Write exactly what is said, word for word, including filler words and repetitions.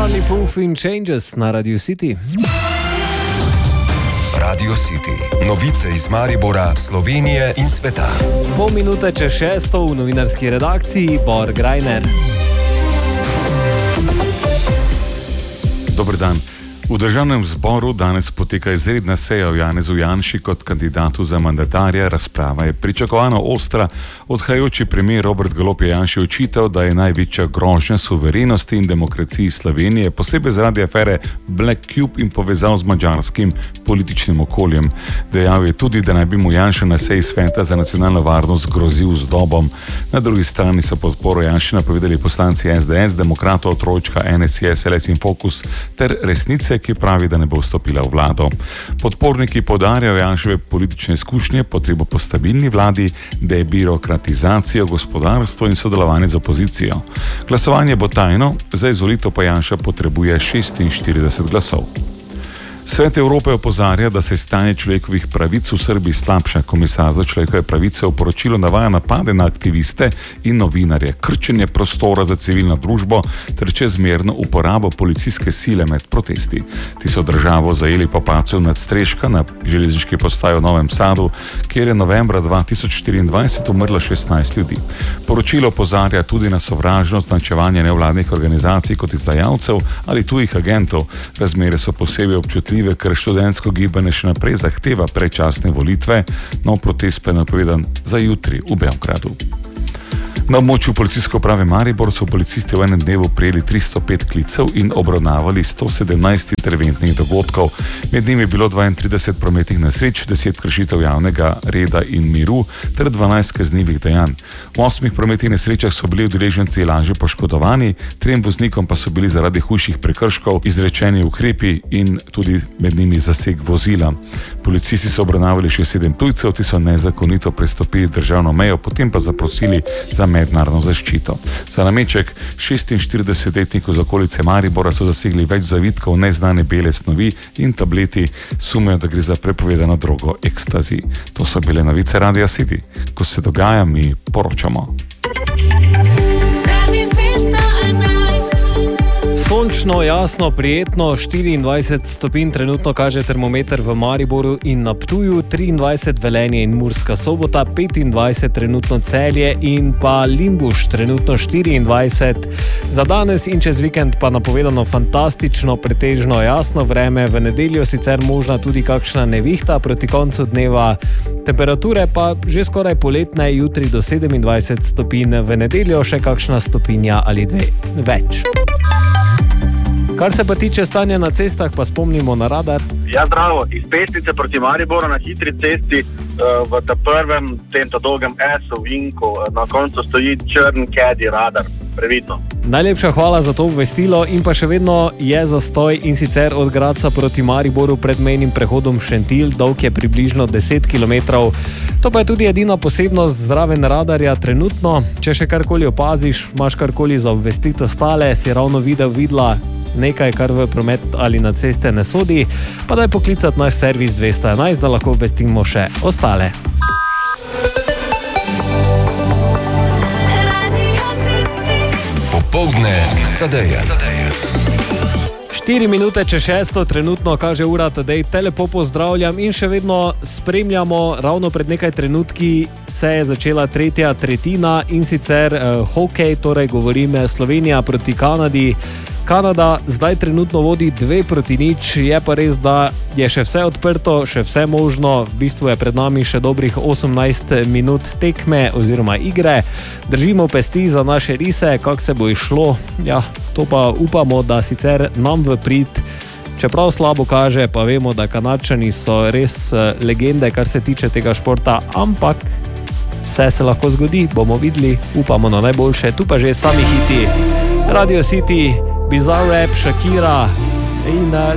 Charlie Puth in Changes na Radio City. Radio City. Novice iz Maribora, Slovenije in sveta. Pol minute čez šesto v novinarski redakciji Bor Grajner. Dober dan. V državnem zboru danes poteka izredna seja o Janezu Janši kot kandidatu za mandatarja. Razprava je pričakovano ostra. Odhajajoči premier Robert Golob je Janši očital, da je največja grožnja suverenosti in demokraciji Slovenije, posebej zaradi afere Black Cube in povezav z madžarskim političnim okoljem. Dejal je tudi, da naj bi mu Janša na seji sveta za nacionalno varnost grozil z dobom. Na drugi strani so podporo Janši napovedali poslanci S D S, Demokratov, Trojčka, N S I S, L S in Fokus ter Resnice, ki pravi, da ne bo vstopila v vlado. Podporniki poudarjajo Janševe politične izkušnje, potrebo po stabilni vladi, debirokratizacijo, gospodarstvo in sodelovanje z opozicijo. Glasovanje bo tajno, za izvolitev pa Janša potrebuje šestinštirideset glasov. Svet Evrope opozarja, da se stanje človekovih pravic v Srbiji slabša. Komisar za človekove pravice v poročilu navaja napade na aktiviste in novinarje, krčenje prostora za civilno družbo ter čezmerno uporabo policijske sile med protesti. Ti so državo zajeli po padcu nadstreška na železniški postaji v Novem Sadu, kjer je novembra dva tisoč štiriindvajset umrlo šestnajst ljudi. Poročilo opozarja tudi na sovražno označevanje nevladnih organizacij kot izdajalcev ali tujih agentov. Razmere so posebej občutljive, ker študentsko gibanje še naprej zahteva predčasne volitve, nov protest pa je napovedan za jutri v Beogradu. Na območju policijske uprave Maribor so policisti v enem dnevu prejeli tristo pet klicev in obravnavali sto sedemnajst interventnih dogodkov. Med njimi je bilo dvaintrideset prometnih nesreč, deset kršitev javnega reda in miru ter dvanajst kaznivih dejanj. V osmih prometnih nesrečah so bili udeleženci lažje poškodovani, trem voznikom pa so bili zaradi hujših prekrškov izrečeni ukrepi in tudi med njimi zaseg vozila. Policisti so obravnavali še sedem tujcev, ti so nezakonito prestopili državno mejo, potem pa zaprosili za mednarodno zaščito. Za nameček šestinštiridesetletnikov z okolice Maribora so zasegli več zavitkov neznane bele snovi in tableti, sumijo, da gre za prepovedano drogo ekstazi. To so bile novice Radia City. Ko se dogaja, mi poročamo. Sončno, jasno, prijetno, štiriindvajset stopinj trenutno kaže termometer v Mariboru in na Ptuju, triindvajset Velenje in Murska Sobota, petindvajset trenutno Celje in pa Limbuš, trenutno štiriindvajset. Za danes in čez vikend pa napovedano fantastično, pretežno jasno vreme, v nedeljo sicer možna tudi kakšna nevihta proti koncu dneva, temperature pa že skoraj poletne, jutri do sedemindvajset stopinj, v nedeljo še kakšna stopinja ali dve več. Kar se pa tiče stanja na cestah, pa spomnimo na radar. Ja, zdravo, iz Pesnice proti Mariboru na hitri cesti v ta prvem, tem ta dolgem S-u, vinku, na koncu stoji črn Caddy radar, previdno. Najlepša hvala za to obvestilo in pa še vedno je zastoj in sicer od Gradca proti Mariboru pred mejnim prehodom Šentilj, dolg je približno deset kilometrov. To pa je tudi edina posebnost zraven radarja trenutno. Če še karkoli opaziš, imaš karkoli za obvestiti ostale, si ravno videl, videla nekaj, kar v promet ali na ceste ne sodi, pa daj poklicati naš servis dvesto enajst, da lahko obvestimo še ostale. Popoldne s Tadejem. Štiri minute čez šesto, trenutno kaže ura Tadej, te lepo pozdravljam in še vedno spremljamo. Ravno pred nekaj trenutki se je začela tretja tretjina in sicer eh, hokej, torej govorim Slovenija proti Kanadi. Kanada zdaj trenutno vodi dve proti nič, je pa res, da je še vse odprto, še vse možno, v bistvu je pred nami še dobrih osemnajst minut tekme oziroma igre. Držimo pesti za naše rise, kak se bo išlo, ja, to pa upamo, da sicer nam v prid, čeprav slabo kaže, pa vemo, da Kanadčani so res legende, kar se tiče tega športa, ampak vse se lahko zgodi, bomo videli, upamo na najboljše, tu pa že sami hiti. Radio City, Bizarre Rap, Shakira in